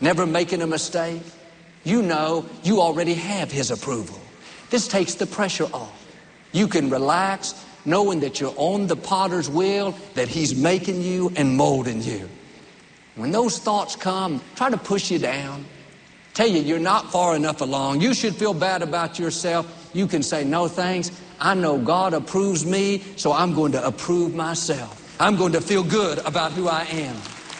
never making a mistake, you know you already have His approval. This takes the pressure off. You can relax knowing that you're on the potter's wheel, that He's making you and molding you. When those thoughts come, try to push you down, tell you you're not far enough along, you should feel bad about yourself, you can say, no thanks, I know God approves me, so I'm going to approve myself. I'm going to feel good about who I am.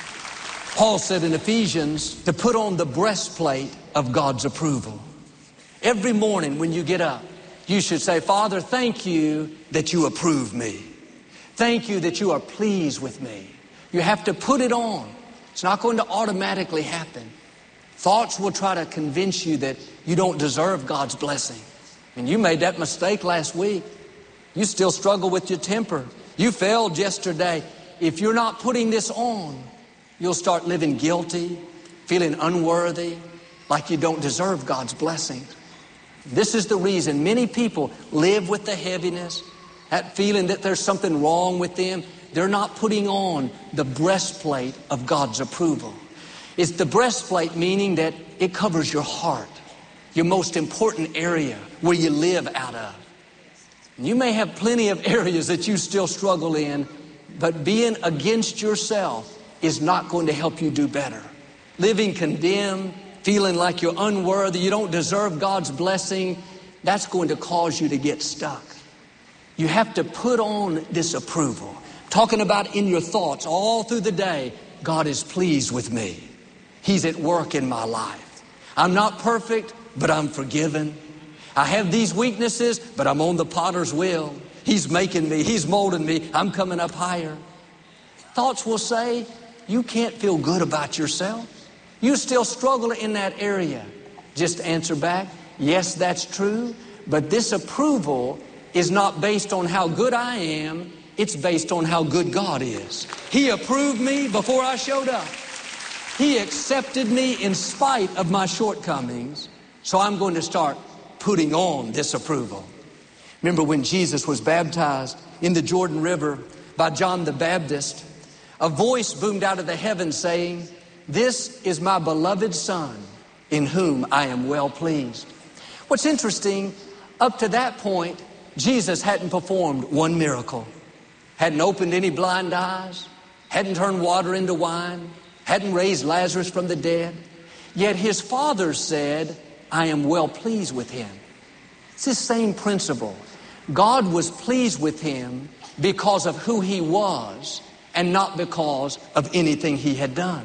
Paul said in Ephesians to put on the breastplate of God's approval. Every morning when you get up, you should say, Father, thank you that you approve me. Thank you that you are pleased with me. You have to put it on. It's not going to automatically happen. Thoughts will try to convince you that you don't deserve God's blessing. And you made that mistake last week. You still struggle with your temper. You failed yesterday. If you're not putting this on, you'll start living guilty, feeling unworthy, like you don't deserve God's blessing. This is the reason many people live with the heaviness, that feeling that there's something wrong with them. They're not putting on the breastplate of God's approval. It's the breastplate meaning that it covers your heart, your most important area where you live out of. You may have plenty of areas that you still struggle in, but being against yourself is not going to help you do better. Living condemned, feeling like you're unworthy, you don't deserve God's blessing, that's going to cause you to get stuck. You have to put on this approval. Talking about in your thoughts all through the day, God is pleased with me. He's at work in my life. I'm not perfect, but I'm forgiven. I have these weaknesses, but I'm on the potter's wheel. He's making me, He's molding me, I'm coming up higher. Thoughts will say, you can't feel good about yourself. You still struggle in that area. Just answer back, yes, that's true, but this approval is not based on how good I am, it's based on how good God is. He approved me before I showed up. He accepted me in spite of my shortcomings, so I'm going to start putting on this approval. Remember when Jesus was baptized in the Jordan River by John the Baptist, a voice boomed out of the heavens saying, this is my beloved Son, in whom I am well pleased. What's interesting, up to that point, Jesus hadn't performed one miracle, hadn't opened any blind eyes, hadn't turned water into wine, hadn't raised Lazarus from the dead. Yet His Father said, I am well pleased with Him. It's the same principle. God was pleased with Him because of who He was and not because of anything He had done.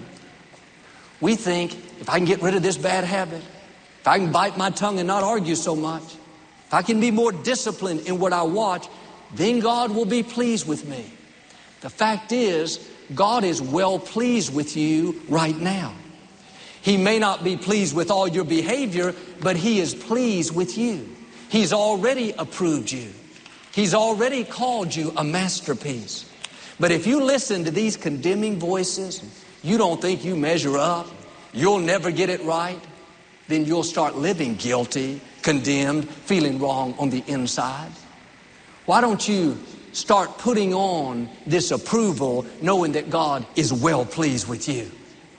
We think, if I can get rid of this bad habit, if I can bite my tongue and not argue so much, if I can be more disciplined in what I watch, then God will be pleased with me. The fact is, God is well pleased with you right now. He may not be pleased with all your behavior, but He is pleased with you. He's already approved you. He's already called you a masterpiece. But if you listen to these condemning voices, you don't think you measure up, you'll never get it right, then you'll start living guilty, condemned, feeling wrong on the inside. Why don't you start putting on this approval knowing that God is well pleased with you?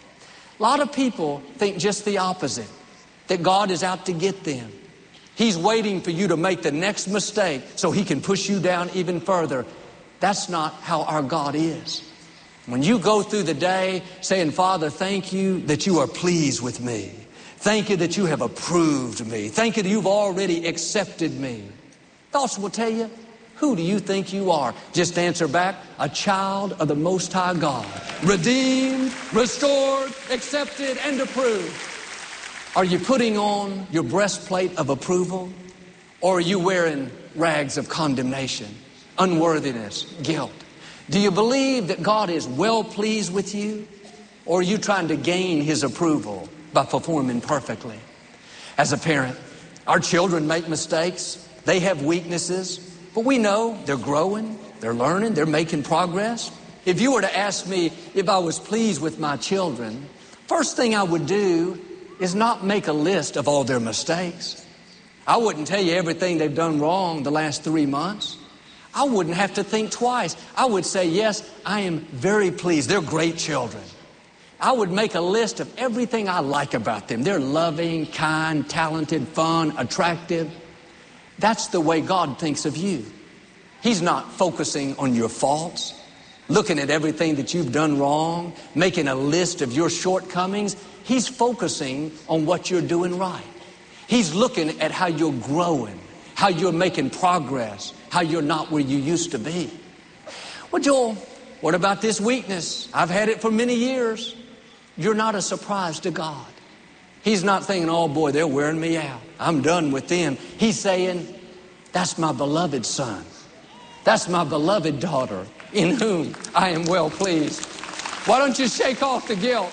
A lot of people think just the opposite, that God is out to get them. He's waiting for you to make the next mistake so He can push you down even further. That's not how our God is. When you go through the day saying, Father, thank you that you are pleased with me. Thank you that you have approved me. Thank you that you've already accepted me. Thoughts will tell you, who do you think you are? Just answer back, a child of the Most High God. Redeemed, restored, accepted, and approved. Are you putting on your breastplate of approval? Or are you wearing rags of condemnation, unworthiness, guilt? Do you believe that God is well pleased with you? Or are you trying to gain His approval by performing perfectly? As a parent, our children make mistakes. They have weaknesses. But we know they're growing, they're learning, they're making progress. If you were to ask me if I was pleased with my children, first thing I would do is not make a list of all their mistakes. I wouldn't tell you everything they've done wrong the last 3 months. I wouldn't have to think twice. I would say, yes, I am very pleased. They're great children. I would make a list of everything I like about them. They're loving, kind, talented, fun, attractive. That's the way God thinks of you. He's not focusing on your faults, looking at everything that you've done wrong, making a list of your shortcomings. He's focusing on what you're doing right. He's looking at how you're growing, how you're making progress, how you're not where you used to be. Well, Joel, what about this weakness? I've had it for many years. You're not a surprise to God. He's not thinking, oh boy, they're wearing me out. I'm done with them. He's saying, that's my beloved son. That's my beloved daughter in whom I am well pleased. Why don't you shake off the guilt?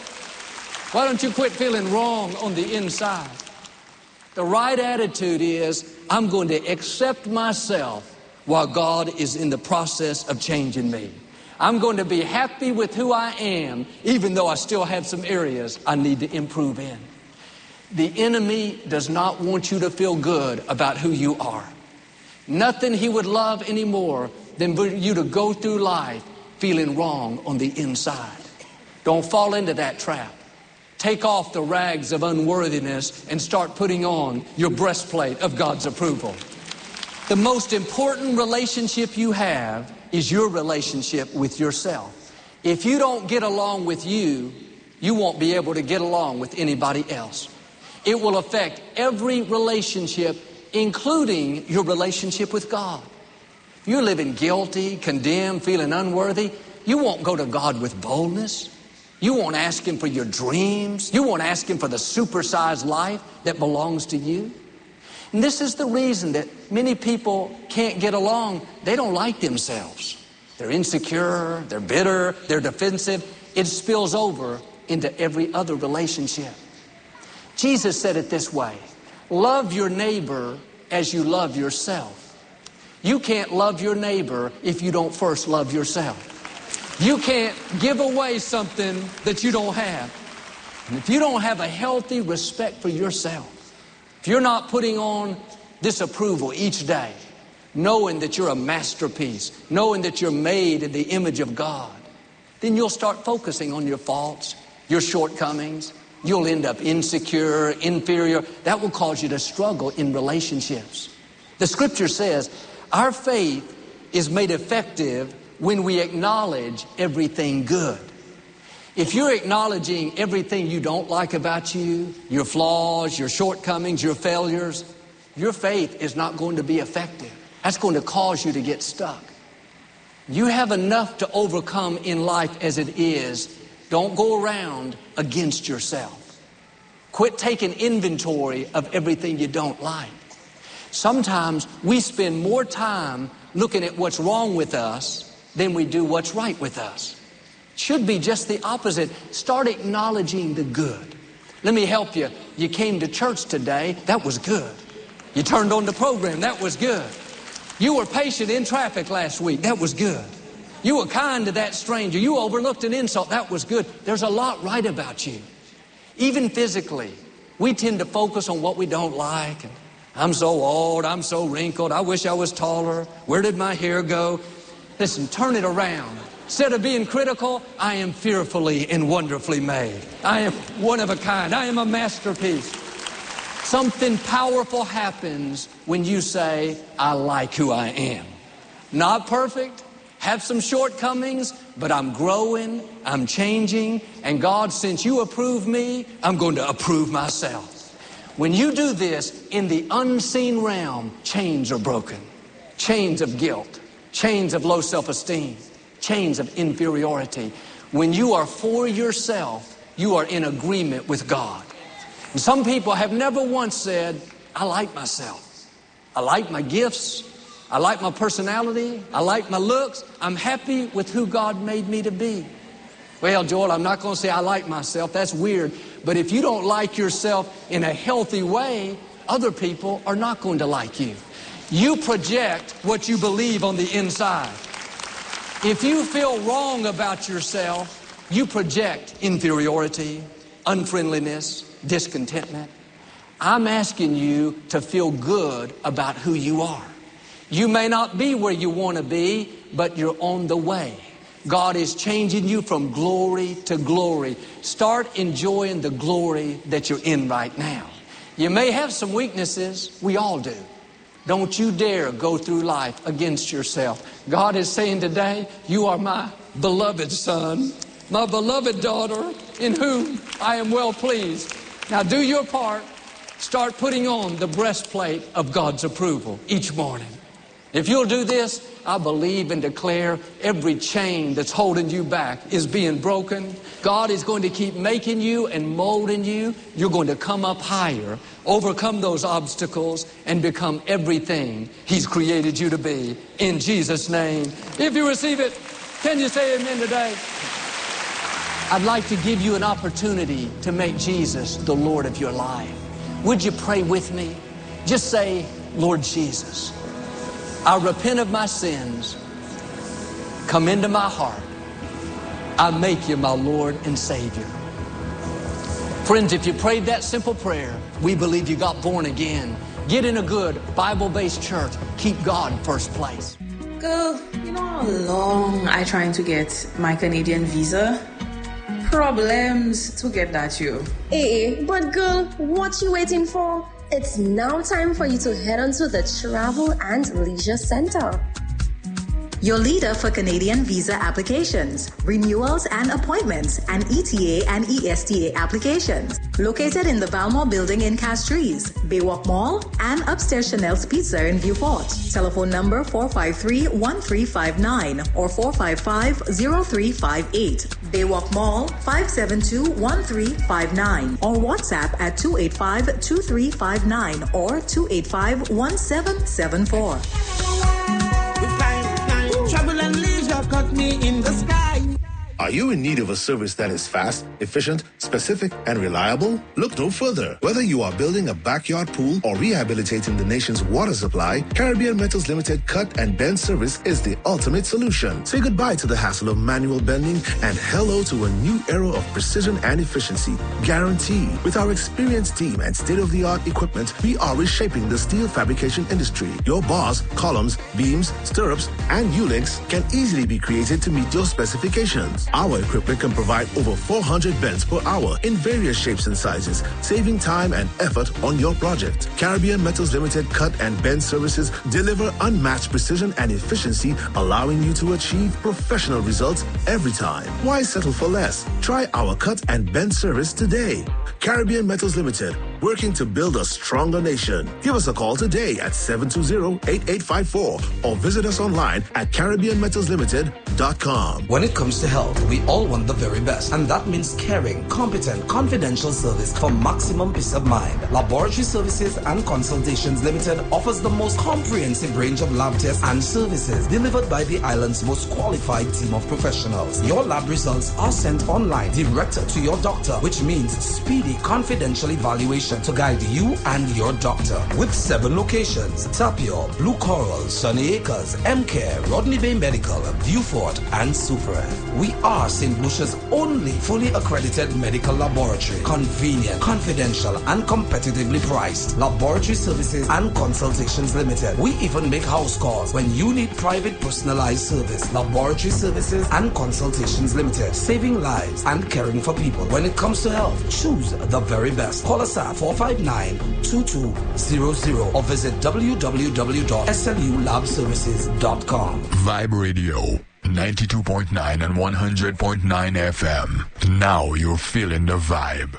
Why don't you quit feeling wrong on the inside? The right attitude is, I'm going to accept myself while God is in the process of changing me. I'm going to be happy with who I am, even though I still have some areas I need to improve in. The enemy does not want you to feel good about who you are. Nothing he would love any more than for you to go through life feeling wrong on the inside. Don't fall into that trap. Take off the rags of unworthiness and start putting on your breastplate of God's approval. The most important relationship you have is your relationship with yourself. If you don't get along with you, you won't be able to get along with anybody else. It will affect every relationship, including your relationship with God. If you're living guilty, condemned, feeling unworthy, you won't go to God with boldness. You won't ask Him for your dreams. You won't ask Him for the supersized life that belongs to you. And this is the reason that many people can't get along. They don't like themselves. They're insecure, they're bitter, they're defensive. It spills over into every other relationship. Jesus said it this way, love your neighbor as you love yourself. You can't love your neighbor if you don't first love yourself. You can't give away something that you don't have. And if you don't have a healthy respect for yourself, if you're not putting on this approval each day, knowing that you're a masterpiece, knowing that you're made in the image of God, then you'll start focusing on your faults, your shortcomings. You'll end up insecure, inferior. That will cause you to struggle in relationships. The scripture says, our faith is made effective when we acknowledge everything good. If you're acknowledging everything you don't like about you, your flaws, your shortcomings, your failures, your faith is not going to be effective. That's going to cause you to get stuck. You have enough to overcome in life as it is. Don't go around against yourself. Quit taking inventory of everything you don't like. Sometimes we spend more time looking at what's wrong with us than we do what's right with us. Should be just the opposite. Start acknowledging the good. Let me help you. You came to church today. That was good. You turned on the program. That was good. You were patient in traffic last week. That was good. You were kind to that stranger. You overlooked an insult. That was good. There's a lot right about you. Even physically, we tend to focus on what we don't like. And I'm so old. I'm so wrinkled. I wish I was taller. Where did my hair go? Listen, turn it around. Instead of being critical, I am fearfully and wonderfully made. I am one of a kind. I am a masterpiece. Something powerful happens when you say, I like who I am. Not perfect, have some shortcomings, but I'm growing, I'm changing, and God, since you approve me, I'm going to approve myself. When you do this, in the unseen realm, chains are broken. Chains of guilt, chains of low self-esteem, chains of inferiority. When you are for yourself, you are in agreement with God. And some people have never once said, I like myself. I like my gifts. I like my personality. I like my looks. I'm happy with who God made me to be. Well, Joel, I'm not going to say I like myself. That's weird. But if you don't like yourself in a healthy way, other people are not going to like you. You project what you believe on the inside. If you feel wrong about yourself, you project inferiority, unfriendliness, discontentment. I'm asking you to feel good about who you are. You may not be where you want to be, but you're on the way. God is changing you from glory to glory. Start enjoying the glory that you're in right now. You may have some weaknesses. We all do. Don't you dare go through life against yourself. God is saying today, you are my beloved son, my beloved daughter, in whom I am well pleased. Now do your part. Start putting on the breastplate of God's approval each morning. If you'll do this, I believe and declare every chain that's holding you back is being broken. God is going to keep making you and molding you. You're going to come up higher, overcome those obstacles, and become everything He's created you to be. In Jesus' name. If you receive it, can you say amen today? I'd like to give you an opportunity to make Jesus the Lord of your life. Would you pray with me? Just say, Lord Jesus, I repent of my sins. Come into my heart. I make you my Lord and Savior. Friends, if you prayed that simple prayer, we believe you got born again. Get in a good Bible-based church. Keep God in first place. Girl, you know how long I trying to get my Canadian visa? Problems to get that you. But girl, what you waiting for? It's now time for you to head on to the Travel and Leisure Center. Your leader for Canadian visa applications, renewals and appointments, and ETA and ESTA applications. Located in the Valmore Building in Castries, Baywalk Mall, and upstairs Chanel's Pizza in Viewport. Telephone number 453-1359 or 455-0358. Baywalk Mall 572-1359 or WhatsApp at 285-2359 or 285-1774. Travel and leisure got me in the sky. Are you in need of a service that is fast, efficient, specific, and reliable? Look no further. Whether you are building a backyard pool or rehabilitating the nation's water supply, Caribbean Metals Limited cut and bend service is the ultimate solution. Say goodbye to the hassle of manual bending and hello to a new era of precision and efficiency. Guaranteed. With our experienced team and state-of-the-art equipment, we are reshaping the steel fabrication industry. Your bars, columns, beams, stirrups, and U-links can easily be created to meet your specifications. Our equipment can provide over 400 bends per hour in various shapes and sizes, saving time and effort on your project. Caribbean Metals Limited cut and bend services deliver unmatched precision and efficiency, allowing you to achieve professional results every time. Why settle for less? Try our cut and bend service today. Caribbean Metals Limited, working to build a stronger nation. Give us a call today at 720-8854 or visit us online at CaribbeanMetalsLimited.com. When it comes to health, we all want the very best, and that means caring, competent, confidential service for maximum peace of mind. Laboratory Services and Consultations Limited offers the most comprehensive range of lab tests and services delivered by the island's most qualified team of professionals. Your lab results are sent online direct to your doctor, which means speedy, confidential evaluation to guide you and your doctor. With 7 locations: Tapio, Blue Coral, Sunny Acres, M-Care, Rodney Bay Medical, Viewfort, and Super. We are St. Lucia's only fully accredited medical laboratory. Convenient, confidential, and competitively priced. Laboratory Services and Consultations Limited. We even make house calls when you need private personalized service. Laboratory Services and Consultations Limited. Saving lives and caring for people. When it comes to health, choose the very best. Call us at 459-2200 or visit www.slulabservices.com. Vibe Radio 92.9 and 100.9 FM. Now you're feeling the vibe.